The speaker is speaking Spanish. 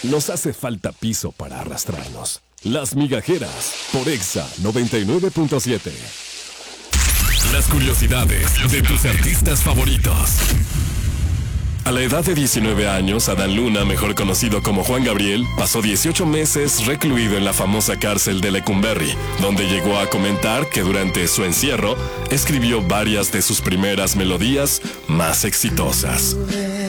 nos hace falta piso para arrastrarnos. Las Migajeras, por Exa 99.7. Las curiosidades de tus artistas favoritos. A la edad de 19 años, Adán Luna, mejor conocido como Juan Gabriel, pasó 18 meses recluido en la famosa cárcel de Lecumberri, donde llegó a comentar que durante su encierro escribió varias de sus primeras melodías más exitosas.